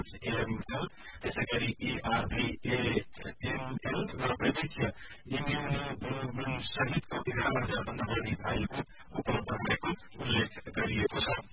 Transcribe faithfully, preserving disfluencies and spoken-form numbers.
AML त्यसैगरी इआरभीएएमएल र वैदेश इम्युनिब्युलिन सहितको एघार हजार भन्दा बढी भाइरल उपलब्ध भएको उल्लेख गरिएको छ।